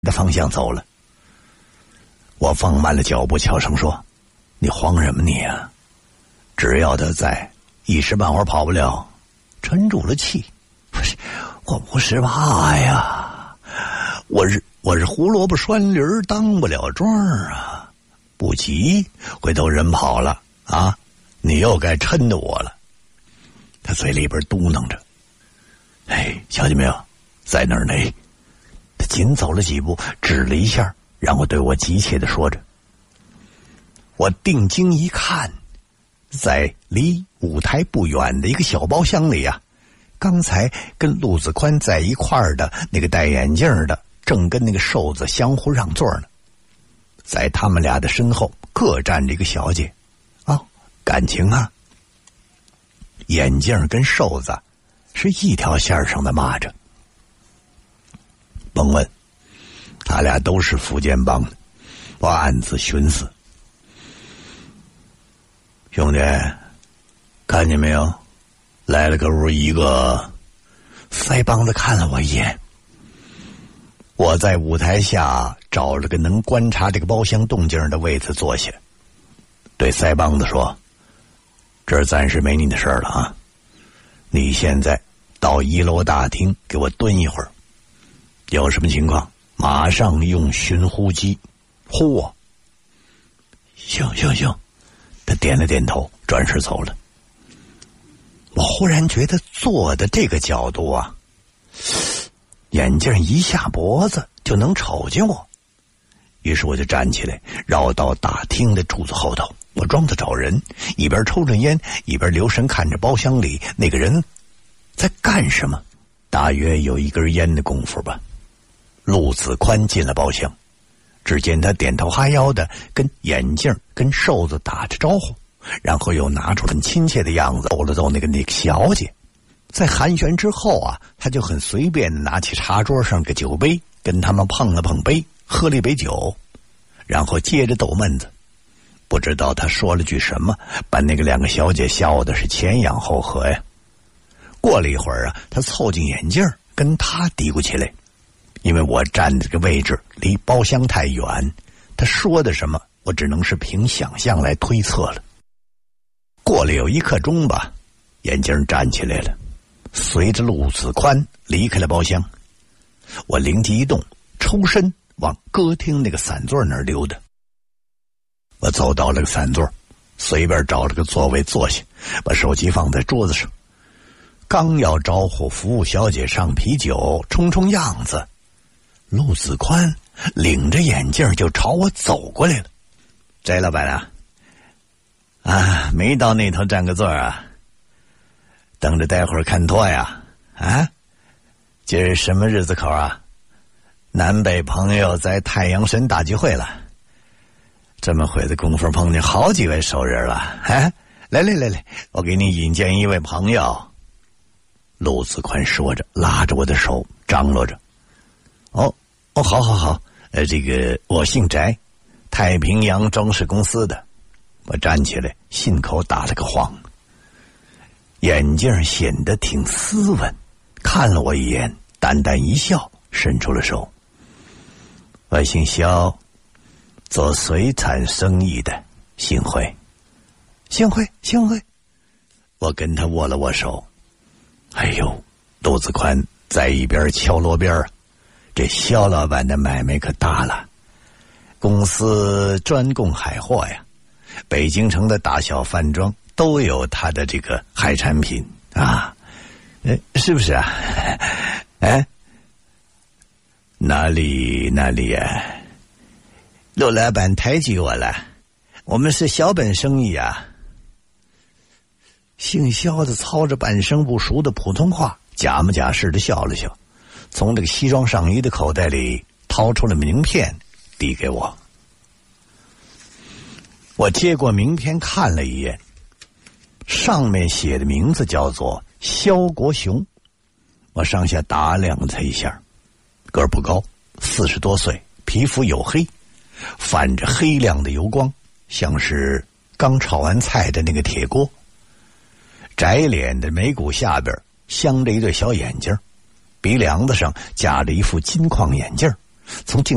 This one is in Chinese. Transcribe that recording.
的方向走了。我放慢了脚步，悄声说：“你慌什么你啊？只要他在，一时半会儿跑不了。”沉住了气：“不是，我不是怕呀，我是胡萝卜拴驴当不了桩啊，不急，回头人跑了啊，你又该抻着我了。”他嘴里边嘟囔着：“哎，瞧见没有，在那儿呢。”他紧走了几步，指了一下，然后对我急切地说着。我定睛一看，在离舞台不远的一个小包厢里啊，刚才跟陆子宽在一块儿的那个戴眼镜的正跟那个瘦子相互让座呢。在他们俩的身后各站着一个小姐啊，感情啊，眼镜跟瘦子是一条线上的蚂蚱。甭问，他俩都是福建帮的，我暗自寻思。兄弟，看见没有？来了个屋，一个腮帮子看了我一眼。我在舞台下找了个能观察这个包厢动静的位子坐下，对腮帮子说：“这儿暂时没你的事儿了啊，你现在到1楼大厅给我蹲一会儿，有什么情况马上用寻呼机呼我。”行。他点了点头，转身走了。我忽然觉得坐的这个角度啊，眼镜一下脖子就能瞅见我，于是我就站起来，绕到大厅的柱子后头，我装作找人，一边抽着烟，一边留神看着包厢里那个人在干什么。大约有1根烟的功夫吧，陆子宽进了包厢，只见他点头哈腰的跟眼镜跟瘦子打着招呼，然后又拿出很亲切的样子逗了逗那个小姐。在寒暄之后啊，他就很随便的拿起茶桌上个酒杯，跟他们碰了碰杯，喝了一杯酒，然后接着逗闷子。不知道他说了句什么，把那个2个小姐笑的是前仰后合呀。过了一会儿啊，他凑近眼镜跟他嘀咕起来，因为我站的这个位置离包厢太远，他说的什么我只能是凭想象来推测了。过了有1刻钟吧，眼镜站起来了，随着陆子宽离开了包厢。我灵机一动，抽身往歌厅那个散座那儿溜达。我走到了个散座，随便找了个座位坐下，把手机放在桌子上，刚要招呼服务小姐上啤酒冲样子，陆子宽领着眼镜就朝我走过来了。翟老板啊，没到那头占个座啊？等着待会儿看托呀？啊，今儿什么日子口啊？南北朋友在太阳神大聚会了，这么会的功夫碰见好几位熟人了。啊，来，我给你引荐一位朋友。陆子宽说着，拉着我的手，张罗着。哦，好，这个我姓翟，太平洋装饰公司的。我站起来，信口打了个晃。眼镜显得挺斯文，看了我一眼，淡淡一笑，伸出了手。我姓肖，做水产生意的，幸会。我跟他握了握手。哎呦，陆子宽在一边敲锣边，这肖老板的买卖可大了，公司专供海货呀，北京城的大小饭庄都有他的这个海产品啊，是不是啊？哎，哪里呀？陆老板抬举我了，我们是小本生意啊。姓肖的操着半生不熟的普通话，假模假式的笑了笑，从这个西装上衣的口袋里掏出了名片递给我。我接过名片看了一眼，上面写的名字叫做肖国雄。我上下打量了他一下，个儿不高，40多岁，皮肤黝黑，泛着黑亮的油光，像是刚炒完菜的那个铁锅。窄脸的眉骨下边镶着一对小眼睛，鼻梁子上架着一副金框眼镜，从镜